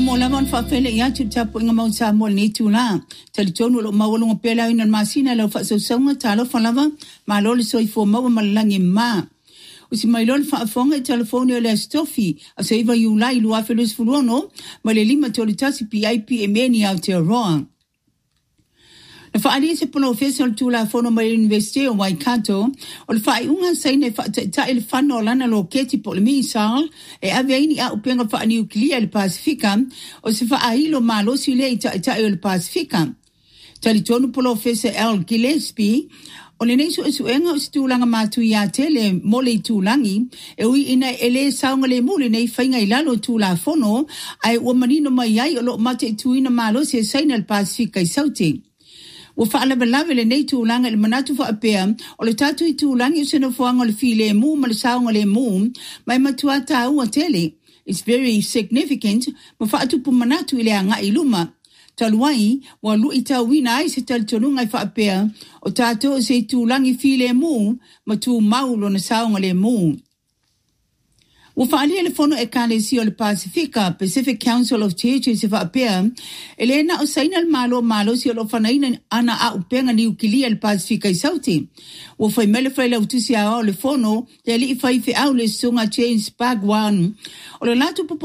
mo laman fa fele ya chuchapo inga mau Samuel ni tula talitonu lo mawalunga pela ina masina lo fa songa talo fa lava malo le soifo mawa malangi ma usi mailol fa fonga telefone le stofi aseva yula ilu afelus fulono malelima tolitasi PIP emeni Aotearoa. Na whaari se pono official tula fono mai university o Waikato, o le whaai unga saine ta ele whano lana lo keti po le misal, e ave aini a upenga wha nuclear le Pasifika, o se whaai lo malo si le ta le Pasifika. Tali tonu polo official Al Gillespie, o le neiso e suenga o se tūlanga mātu ia tele mo le tūlangi, e ui ina ele saunga le mule nei whainga ilalo tūla fono, ai ua manino mai ai o lo mate tuina malo si e saina le Pasifika i sauti. Wa fa'ala balave le nei tūlanga le manatu fa apea o le tatu i tūlangi o seno fuanga le file mu ma le saunga le mu mai matua ua tele. It's very significant ma fa'atupu manatu i le anga i luma. Taluai wa lu i tauina ai se talitonunga i fa apea o tatu o se tūlangi file mu ma tu maulo na saunga le mu. Wa fa'alia le fono e kālesi o le Pasifika, Pacific Council of Churches e whaapea, e le na o saina le malo si o lo whanaina ana a upenga ni ukilia le Pasifika i sauti. Wa whai mele whai lau tusi a o le fono, te li i whai whi au le sunga James Bagwan. O le latu